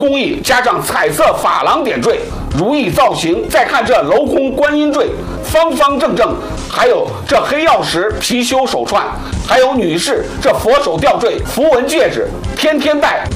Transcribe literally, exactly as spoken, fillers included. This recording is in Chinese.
工艺加上彩色珐琅点缀，如意造型。再看这镂空观音坠，方方正正，还有这黑曜石貔貅手串，还有女士这佛手吊坠、符文戒指，天天戴